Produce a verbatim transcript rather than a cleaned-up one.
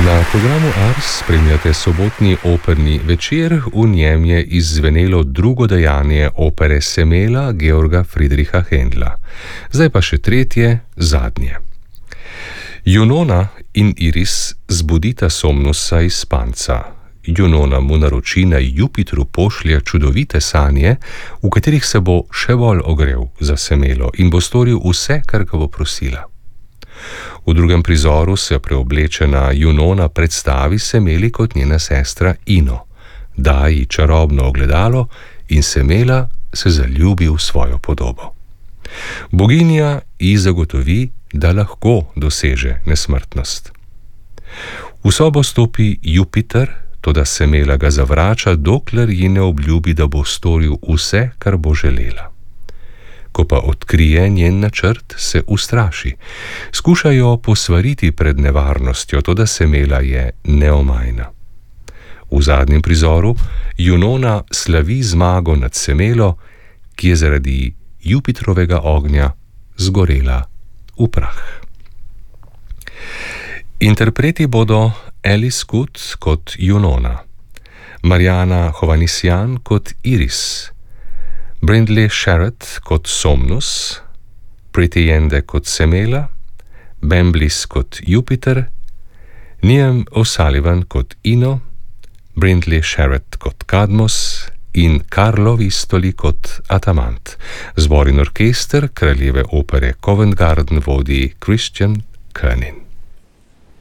Na programu Ars spremljate sobotni operni večer, v njem je izzvenelo drugo dejanje opere Semela Georga Friedricha Händla. Zdaj pa še tretje, zadnje. Junona in Iris zbudita Somnusa iz spanca. Junona mu naroči, naj Jupitru pošlje čudovite sanje, v katerih se bo še bolj ogrel za Semelo in bo storil vse, kar ga bo prosila. V drugem prizoru se preoblečena Junona predstavi Semeli kot njena sestra Ino, da ji čarobno ogledalo in Semela se zaljubi v svojo podobo. Boginja ji zagotovi, da lahko doseže nesmrtnost. V sobo stopi Jupiter, toda Semela ga zavrača, dokler ji ne obljubi, da bo storil vse, kar bo želela. Ko pa odkrije njen načrt, se ustraši. Skuša jo posvariti pred nevarnostjo, toda Semela je neomajna. V zadnjem prizoru Junona slavi zmago nad Semelo, ki je zaradi Jupitrovega ognja zgorela v prah. Interpreti bodo Alice Good kot Junona, Mariana Hovhannisyan kot Iris, Brindley Sherratt kot Somnus, Priti Yende kot Semela, Ben Bliss kot Jupiter, Niamh O'Sullivan kot Ino, Brindley Sherratt kot Cadmus in Carlo Vistoli kot Atamant. Zbor in orkester Kraljeve opere Covent Garden vodi Christian Kernin.